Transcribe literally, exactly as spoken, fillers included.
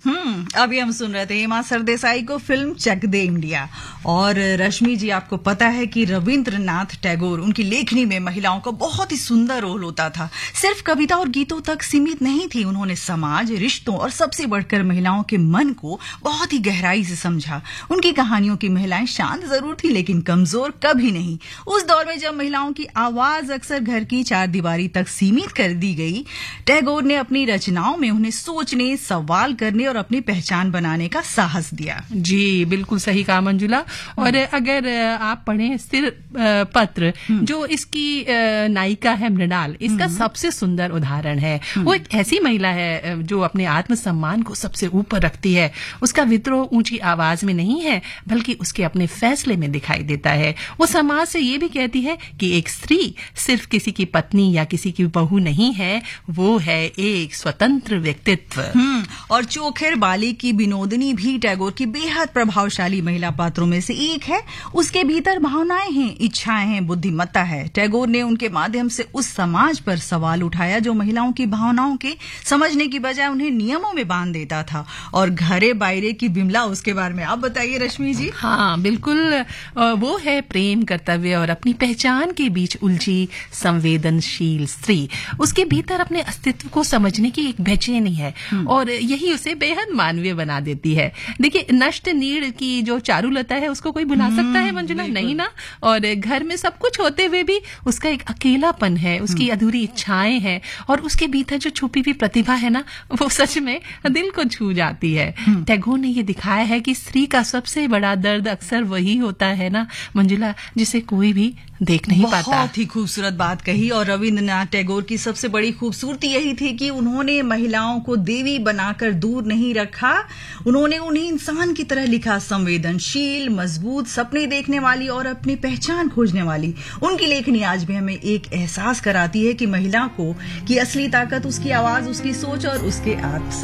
हम्म अभी हम सुन रहे थे हेमा सरदेसाई को फिल्म चक दे इंडिया। और रश्मि जी, आपको पता है कि रविंद्रनाथ टैगोर, उनकी लेखनी में महिलाओं का बहुत ही सुंदर रोल होता था। सिर्फ कविता और गीतों तक सीमित नहीं थी, उन्होंने समाज, रिश्तों और सबसे बढ़कर महिलाओं के मन को बहुत ही गहराई से समझा। उनकी कहानियों की महिलाएं शांत जरूर थी, लेकिन कमजोर कभी नहीं। उस दौर में जब महिलाओं की आवाज अक्सर घर की चार दीवारी तक सीमित कर दी गई, टैगोर ने अपनी रचनाओं में उन्हें सोचने, सवाल करने और अपनी पहचान बनाने का साहस दिया। जी, बिल्कुल सही कहा मंजुला। और अगर आप पढ़ें सिर पत्र, जो इसकी नायिका है मृणाल, इसका सबसे सुंदर उदाहरण है। वो एक ऐसी महिला है जो अपने आत्मसम्मान को सबसे ऊपर रखती है। उसका विद्रोह ऊंची आवाज में नहीं है, बल्कि उसके अपने फैसले में दिखाई देता है। वो समाज से ये भी कहती है कि एक स्त्री सिर्फ किसी की पत्नी या किसी की बहू नहीं है, वो है एक स्वतंत्र व्यक्तित्व। और चोखे बाली की विनोदिनी भी टैगोर की बेहद प्रभावशाली महिला पात्रों में से एक है। उसके भीतर भावनाएं हैं, इच्छाएं हैं, बुद्धिमत्ता है। टैगोर ने उनके माध्यम से उस समाज पर सवाल उठाया जो महिलाओं की भावनाओं के समझने की बजाय उन्हें नियमों में बांध देता था। और घरे बायरे की बिमला, उसके बारे में आप बताइए रश्मि जी। हाँ, बिल्कुल। वो है प्रेम, कर्तव्य और अपनी पहचान के बीच उलझी संवेदनशील स्त्री। उसके भीतर अपने अस्तित्व को समझने की एक बेचैनी है और यही उसे बेहद मानवीय बना देती है। देखिए, नष्ट नीड़ की जो चारुलता है, उसको कोई भुला सकता है मंजुला? नहीं ना। और घर में सब कुछ होते हुए भी उसका एक अकेलापन है, उसकी अधूरी इच्छाएं हैं और उसके भीतर जो छुपी हुई प्रतिभा है ना, वो सच में दिल को छू जाती है। टैगोर ने ये दिखाया है कि स्त्री का सबसे बड़ा दर्द अक्सर वही होता है ना मंजुला, जिसे कोई भी देख नहीं पाता। बहुत ही खूबसूरत बात कही। और रविंद्रनाथ टैगोर की सबसे बड़ी खूबसूरती यही थी कि उन्होंने महिलाओं को देवी बनाकर दूर नहीं रखा, उन्होंने उन्हें इंसान की तरह लिखा, संवेदनशील, मजबूत, सपने देखने वाली और अपनी पहचान खोजने वाली। उनकी लेखनी आज भी हमें एक एहसास कराती है कि महिला को की असली ताकत उसकी आवाज, उसकी सोच और उसके आत्म